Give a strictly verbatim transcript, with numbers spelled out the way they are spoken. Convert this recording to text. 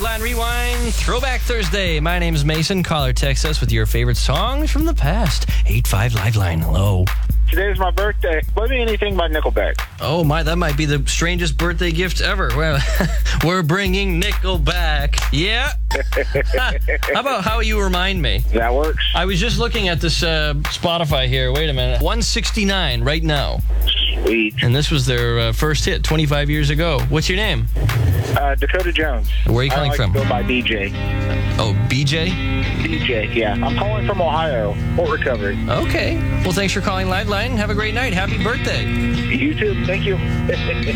Liveline Rewind, Throwback Thursday. My name's Mason. Call or text us with your favorite songs from the past. eight five Liveline. Hello. Today's my birthday. Play me anything by Nickelback. Oh, my, that might be the strangest birthday gift ever. Well, we're bringing Nickelback. Yeah. How about How You Remind Me? That works. I was just looking at this uh, Spotify here. Wait a minute. one sixty-nine right now. Sweet. And this was their uh, first hit twenty-five years ago. What's your name? Uh, Dakota Jones. Where are you I calling like from? To go by D J. Oh, B J? D J, yeah. I'm calling from Ohio. Fort Recovery. Okay. Well, thanks for calling Liveline. Have a great night. Happy birthday. You too. Thank you.